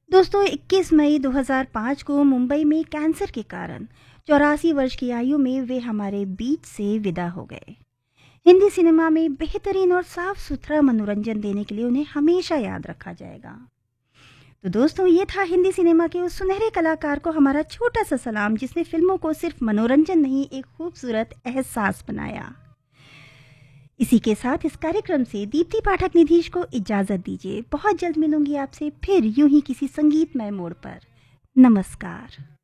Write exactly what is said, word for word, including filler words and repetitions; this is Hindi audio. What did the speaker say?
दोस्तों इक्कीस मई दो हज़ार पाँच को मुंबई में कैंसर के कारण चौरासी वर्ष की आयु में वे हमारे बीच से विदा हो गए। हिंदी सिनेमा में बेहतरीन और साफ सुथरा मनोरंजन देने के लिए उन्हें हमेशा याद रखा जाएगा। तो दोस्तों ये था हिंदी सिनेमा के उस सुनहरे कलाकार को हमारा छोटा सा सलाम, जिसने फिल्मों को सिर्फ मनोरंजन नहीं एक खूबसूरत एहसास बनाया। इसी के साथ इस कार्यक्रम से दीप्ति पाठक निधीश को इजाजत दीजिए। बहुत जल्द मिलूंगी आपसे फिर यूं ही किसी संगीतमय मोड़ पर। नमस्कार।